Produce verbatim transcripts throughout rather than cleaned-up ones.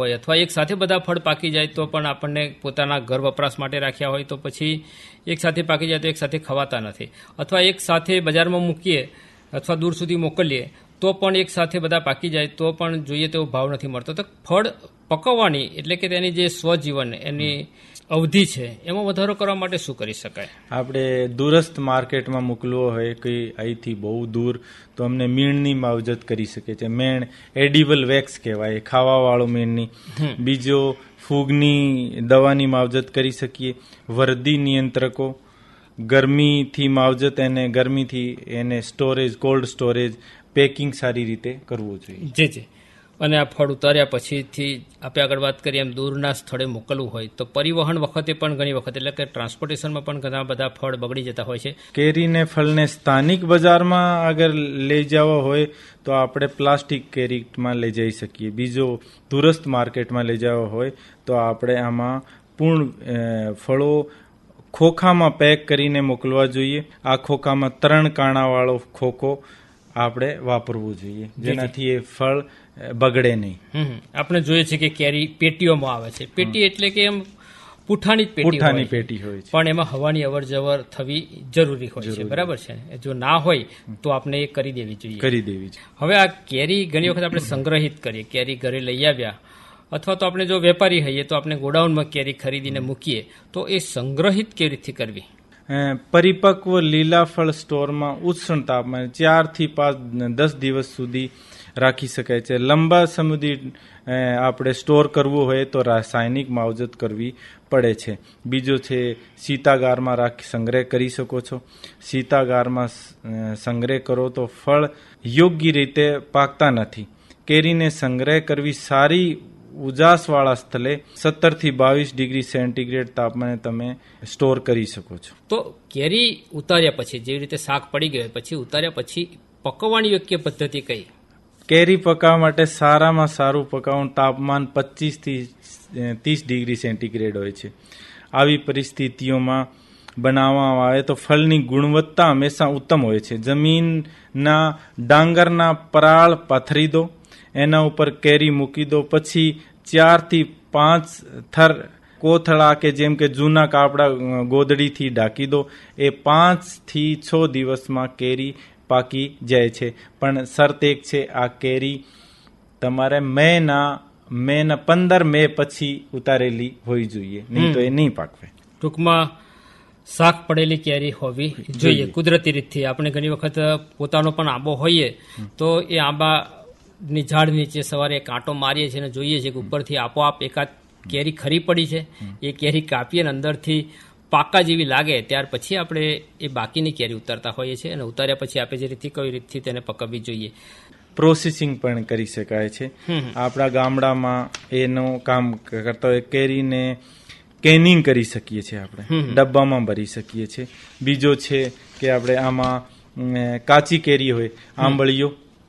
હોય અથવા એક સાથે બધા ફળ પાકી જાય તો પણ આપણને પોતાના ઘર વપરાશ માટે રાખ્યા હોય તો પછી એક સાથે પાકી જાય તો એક સાથે ખવાતા નથી, અથવા એક સાથે બજારમાં મૂકીએ અથવા દૂર સુધી મોકલીએ તો પણ એક સાથે બધા પાકી જાય તો પણ જોઈએ તેવો ભાવ નથી મળતો. તો ફળ પકવવાની એટલે કે તેની જે સ્વજીવન એની અવધિ છે એમાં વધારો કરવા માટે શું કરી શકાય? આપણે દૂરસ્થ માર્કેટમાં મોકલવો હોય કે અહીંથી બહુ દૂર તો અમને મીણની માવજત કરી શકે છે. મેણ એડિબલ વેક્સ કહેવાય, ખાવાવાળો મીણની. બીજો ફૂગની દવાની માવજત કરી શકીએ. વરદી નિયંત્રકો, ગરમીથી માવજત, એને ગરમીથી એને સ્ટોરેજ, કોલ્ડ સ્ટોરેજ, પેકિંગ સારી રીતે કરવું જોઈએ. જી જી. અને આ ફળ ઉતાર્યા પછીથી આપણે આગળ વાત કરીએ એમ દૂરના સ્થળે મોકલવું હોય તો પરિવહન વખતે પણ ઘણી વખત એટલે કે ટ્રાન્સપોર્ટેશનમાં પણ ઘણા બધા ફળ બગડી જતા હોય છે. કેરીને ફળને સ્થાનિક બજારમાં અગર લઈ જવા હોય તો આપણે પ્લાસ્ટિક કેરીમાં લઈ જઈ શકીએ. બીજો દૂરસ્થ માર્કેટમાં લઈ જવા હોય તો આપણે આમાં પૂર્ણ ફળો ખોખામાં પેક કરીને મોકલવા જોઈએ. આ ખોખામાં ત્રણ કાણાવાળો ખોખો આપણે વાપરવું જોઈએ જેનાથી એ ફળ બગડે નહીં. આપણે જોઈએ છે કે કેરી પેટીઓમાં આવે છે. પેટી એટલે કે એમ પૂઠાની પૂઠાની પેટી હોય છે, પણ એમાં હવાની અવર જવર થવી જરૂરી હોય છે. બરાબર છે. જો ના હોય તો આપણે એ કરી દેવી જોઈએ કરી દેવી જોઈએ. હવે આ કેરી ઘણી વખત આપણે સંગ્રહિત કરીએ, કેરી ઘરે લઈ આવ્યા અથવા તો આપણે જો વેપારી હોઈએ તો આપણે ગોડાઉનમાં કેરી ખરીદીને મૂકીએ તો એ સંગ્રહિત કેવી રીતે કરવી? પરિપક્વ લીલા ફળ સ્ટોરમાં ઉષ્ણ તાપમાન ચાર થી પાંચ દસ દિવસ સુધી રાખી શકાય છે. લાંબા સમય સુધી આપણે સ્ટોર કરવું હોય તો રાસાયણિક માવજત કરવી પડે છે. બીજો છે શીતાગારમાં રાખી સંગ્રહ કરી શકો છો. શીતાગારમાં સંગ્રહ કરો તો ફળ યોગ્ય રીતે પાકતા નથી. કેરીને સંગ્રહ કરવી સારી ઉજાસવાળા સ્થળે સત્તર થી બાવીસ ડિગ્રી સેન્ટીગ્રેડ તાપમાને તમે સ્ટોર કરી શકો છો. તો કેરી ઉતાર્યા પછી જેવી રીતે શાક પડી ગયો પછી ઉતાર્યા પછી પકવવાની યોગ્ય પદ્ધતિ કઈ? કેરી પકાવવા માટે સારામાં સારું પકાવવાનું તાપમાન પચીસ થી ત્રીસ ડિગ્રી સેન્ટીગ્રેડ હોય છે. આવી પરિસ્થિતિઓમાં બનાવવામાં આવે તો ફળની ગુણવત્તા હંમેશા ઉત્તમ હોય છે. જમીનના ડાંગરના પરાળ પાથરી દો, એના ઉપર કેરી મૂકી દો, પછી ચારથી પાંચ થર કોથળા કે જેમ કે જૂના કાપડા ગોદડીથી ઢાંકી દો. એ પાંચથી છ દિવસમાં કેરી પાકી જાય છે. પણ શરત એક છે, આ કેરી તમારે મેના મેના પંદર મે પછી ઉતારેલી હોવી જોઈએ, નહીં તો એ નહીં પાકવે. ટૂંકમાં શાક પડેલી કેરી હોવી જોઈએ કુદરતી રીતથી. આપણે ઘણી વખત પોતાનો પણ આંબો હોઈએ તો એ આંબા ની ઝાડ નીચે સવારે કાંટો મારીએ છીએ અને જોઈએ છીએ કે ઉપરથી આપોઆપ એકાદ કેરી ખરી પડી છે. એ કેરી કાપીએ અને અંદરથી પાકા જેવી લાગે ત્યાર પછી આપણે એ બાકીની કેરી ઉતારતા હોઈએ છીએ અને ઉતાર્યા પછી આપણે જે રીતથી કઈ રીતથી તેને પકવવી જોઈએ. પ્રોસેસિંગ પણ કરી શકાય છે. આપણા ગામડામાં એનું કામ કરતા હોય. કેરીને કેનિંગ કરી શકીએ છીએ, આપણે ડબ્બામાં ભરી શકીએ છીએ. બીજો છે કે આપણે આમાં કાચી કેરી હોય, આંબળીઓ,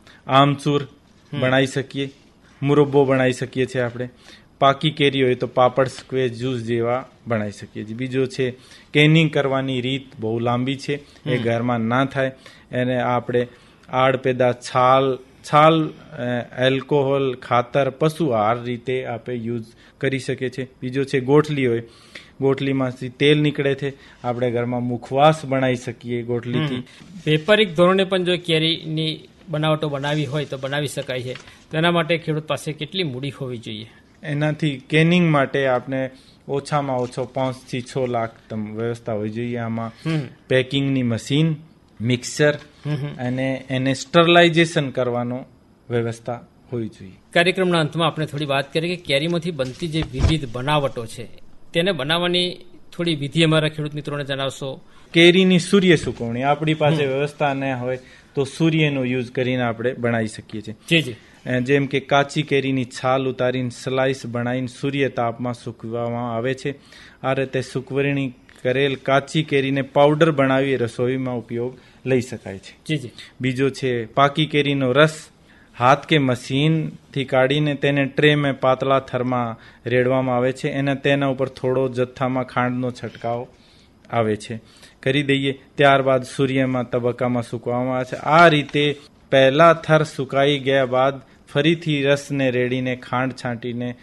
આમચૂર બનાવી શકીએ, મુરબ્બો બનાવી શકીએ છીએ. આપણે પાકી કેરી હોય તો પાપડ, સ્ક્વેજ, જ્યુસ જેવા બનાવી શકીએ છીએ. બીજો છે કેનિંગ કરવાની રીત બહુ લાંબી છે, એ ઘરમાં ના થાય. એને આપણે આડ પેદા છાલ છાલ એલ્કોહોલ, ખાતર, પશુ આહાર રીતે આપણે યુઝ કરી શકીએ છીએ. બીજો છે ગોઠલી હોય, ગોઠલીમાંથી તેલ નીકળે છે, આપણે ઘરમાં મુખવાસ બનાવી શકીએ ગોઠલીથી. વેપારિક ધોરણે પણ જો કેરીની બનાવટો બનાવી હોય તો બનાવી શકાય છે. તેના માટે ખેડૂત પાસે કેટલી મૂડી હોવી જોઈએ? એનાથી કેનિંગ માટે આપણે ઓછામાં ઓછો પાંચ થી છ લાખ વ્યવસ્થા હોવી જોઈએ. આમાં પેકિંગની મશીન, મિક્સર અને એને સ્ટરલાઇઝેશન કરવાનો વ્યવસ્થા હોવી જોઈએ. કાર્યક્રમના અંતમાં આપણે થોડી વાત કરીએ કે કેરીમાંથી બનતી જે વિવિધ બનાવટો છે તેને બનાવવાની થોડી વિધિ અમારા ખેડૂત મિત્રોને જણાવશો? કેરીની સૂર્ય સુકવણી આપણી પાસે વ્યવસ્થા ન હોય તો સૂર્યનો યુઝ કરીને આપણે બનાવી શકીએ છીએ. જી જી. જેમ કે કાચી કેરીની છાલ ઉતારીને સ્લાઇસ બનાવીને સૂર્ય તાપમાં સૂકવવામાં આવે છે. આ રીતે સુકવણી કરેલ કાચી કેરીને પાવડર બનાવી રસોઈમાં ઉપયોગ લઈ શકાય છે. જી જી. બીજો છે પાકી કેરીનો રસ હાથ કે મશીનથી કાઢીને તેને ટ્રેમાં પાતળા થરમાં રેડવામાં આવે છે. અને તેના ઉપર થોડો જથ્થામાં ખાંડનો છંટકાવ આવે છે કરી દઈએ. ત્યારબાદ સૂર્યમાં તબક્કામાં સૂકવવામાં આવે છે. આ રીતે પહેલા થર સુકાઈ ગયા બાદ ફરીથી રસને રેડીને ખાંડ છાંટીને